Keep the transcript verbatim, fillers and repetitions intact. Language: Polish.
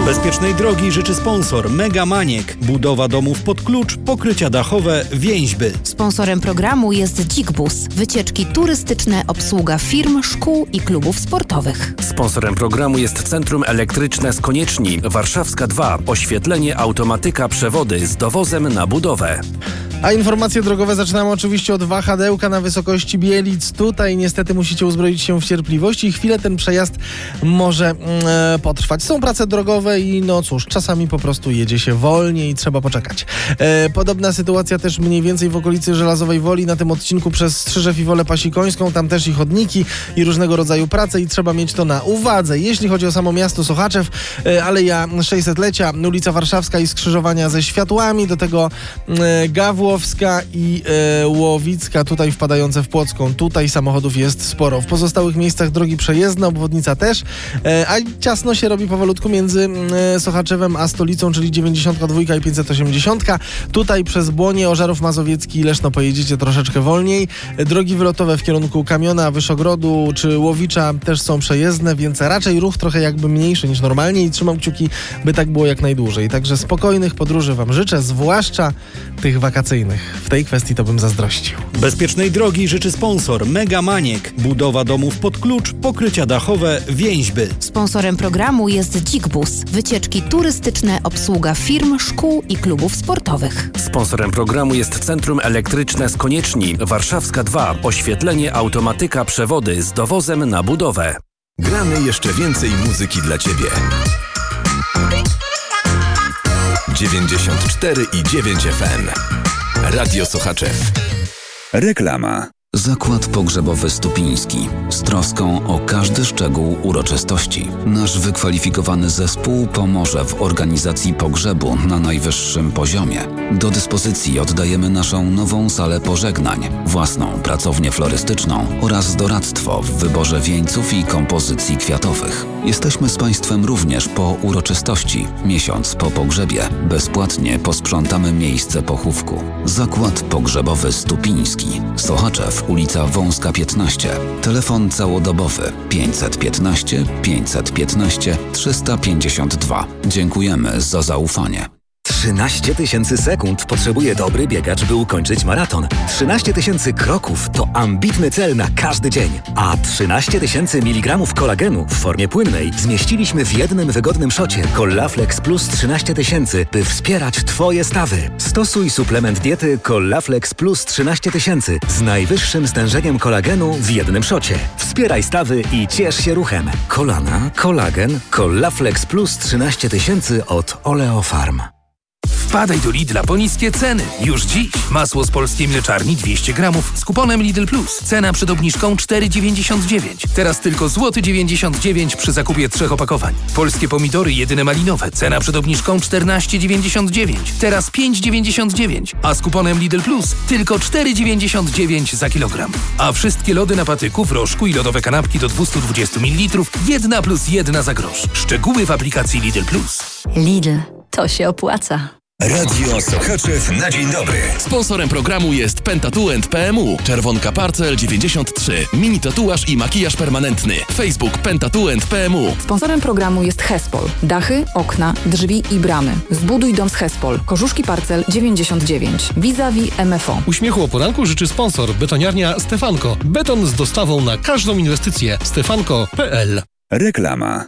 Bezpiecznej drogi życzy sponsor Mega Maniek. Budowa domów pod klucz, pokrycia dachowe, więźby. Sponsorem programu jest Dzik-Bus. Wycieczki turystyczne, obsługa firm, szkół i klubów sportowych. Sponsorem programu jest Centrum Elektryczne z Konieczni, Warszawska dwa. Oświetlenie, automatyka, przewody z dowozem na budowę. A informacje drogowe zaczynamy oczywiście od wahadełka na wysokości Bielic. Tutaj niestety musicie uzbroić się w cierpliwość i chwilę ten przejazd może e, potrwać. Są prace drogowe i no cóż, czasami po prostu jedzie się wolniej i trzeba poczekać. E, podobna sytuacja też mniej więcej w okolicy Żelazowej Woli na tym odcinku przez Strzyżew i Wolę Pasikońską. Tam też i chodniki i różnego rodzaju prace i trzeba mieć to na uwadze. Jeśli chodzi o samo miasto Sochaczew, e, Aleja sześćsetlecia, ulica Warszawska i skrzyżowania ze światłami, do tego e, Gawłowska i e, Łowicka, tutaj wpadające w Płocką. Tutaj samochodów jest sporo. W pozostałych miejscach drogi przejezdne, obwodnica też, e, a ciasno się robi powolutku między e, Sochaczewem a stolicą, czyli dziewięćdziesiątka dwa i pięćset osiemdziesiąt. Tutaj przez Błonie, Ożarów Mazowiecki i Leszno pojedziecie troszeczkę wolniej. Drogi wylotowe w kierunku Kamiona, Wyszogrodu czy Łowicza też są przejezdne, więc raczej ruch trochę jakby mniejszy niż normalnie i trzymam kciuki, by tak było jak najdłużej. Także spokojnych podróży Wam życzę, zwłaszcza tych wakacyjnych. W tej kwestii to bym zazdrościł. Bezpiecznej drogi życzy sponsor Mega Maniek. Budowa domów pod klucz, pokrycia dachowe, więźby. Sponsorem programu jest Dzik-Bus. Wycieczki turystyczne, obsługa firm, szkół i klubów sportowych. Sponsorem programu jest Centrum Elektryczne z Konieczni, Warszawska dwa. Oświetlenie, automatyka, przewody z dowozem na budowę. Gramy jeszcze więcej muzyki dla Ciebie. dziewięćdziesiąt cztery i dziewięć F M. Radio Sochaczew. Reklama. Zakład Pogrzebowy Stupiński. Z troską o każdy szczegół uroczystości. Nasz wykwalifikowany zespół pomoże w organizacji pogrzebu na najwyższym poziomie. Do dyspozycji oddajemy naszą nową salę pożegnań, własną pracownię florystyczną oraz doradztwo w wyborze wieńców i kompozycji kwiatowych. Jesteśmy z Państwem również po uroczystości. Miesiąc po pogrzebie bezpłatnie posprzątamy miejsce pochówku. Zakład Pogrzebowy Stupiński. Sochaczew, ulica Wąska piętnaście. Telefon całodobowy pięćset piętnaście pięćset piętnaście trzysta pięćdziesiąt dwa. Dziękujemy za zaufanie. trzynaście tysięcy sekund potrzebuje dobry biegacz, by ukończyć maraton. trzynaście tysięcy kroków to ambitny cel na każdy dzień. A trzynaście tysięcy miligramów kolagenu w formie płynnej zmieściliśmy w jednym wygodnym szocie Collaflex Plus trzynaście tysięcy, by wspierać Twoje stawy. Stosuj suplement diety Collaflex Plus trzynaście tysięcy z najwyższym stężeniem kolagenu w jednym szocie. Wspieraj stawy i ciesz się ruchem. Kolana, kolagen, Collaflex Plus trzynaście tysięcy od Oleofarm. Wpadaj do Lidla po niskie ceny. Już dziś masło z polskiej mleczarni dwieście gramów z kuponem Lidl Plus. Cena przed obniżką cztery dziewięćdziesiąt dziewięć. Teraz tylko złoty dziewięćdziesiąt dziewięć przy zakupie trzech opakowań. Polskie pomidory jedyne malinowe. Cena przed obniżką czternaście dziewięćdziesiąt dziewięć. Teraz pięć dziewięćdziesiąt dziewięć. A z kuponem Lidl Plus tylko cztery dziewięćdziesiąt dziewięć za kilogram. A wszystkie lody na patyku, w rożku i lodowe kanapki do dwieście dwadzieścia mililitrów jedna plus jedna za grosz. Szczegóły w aplikacji Lidl Plus. Lidl. To się opłaca. Radio Sochaczew na dzień dobry. Sponsorem programu jest Pentatuent P M U. Czerwonka Parcel dziewięćdziesiąt trzy. Mini tatuaż i makijaż permanentny. Facebook Pentatuent P M U. Sponsorem programu jest Hespol. Dachy, okna, drzwi i bramy. Zbuduj dom z Hespol. Korzuszki Parcel dziewięćdziesiąt dziewięć. Vis-a-vis M F O. Uśmiechu o poranku życzy sponsor. Betoniarnia Stefanko. Beton z dostawą na każdą inwestycję. stefanko kropka p l. Reklama.